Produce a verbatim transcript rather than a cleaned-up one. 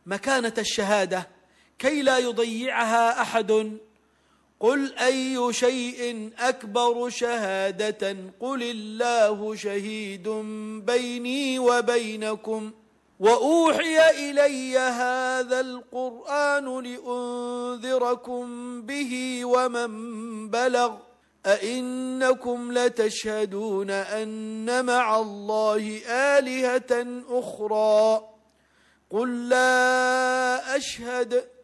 مكانة الشهادة كي لا يضيعها أحد. قل أي شيء أكبر شهادة قل الله شهيد بيني وبينكم وأوحي إلي هذا القرآن لأنذركم به ومن بلغ أئنكم لتشهدون أن مع الله آلهة أخرى قل لا أشهد